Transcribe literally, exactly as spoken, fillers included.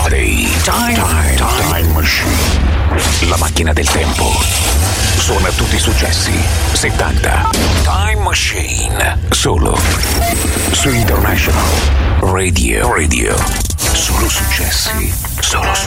Friday. Time, time, time Machine. La macchina del tempo. Suona tutti i successi settanta. Time Machine. Solo su International Radio. Radio. Solo successi. Solo successi.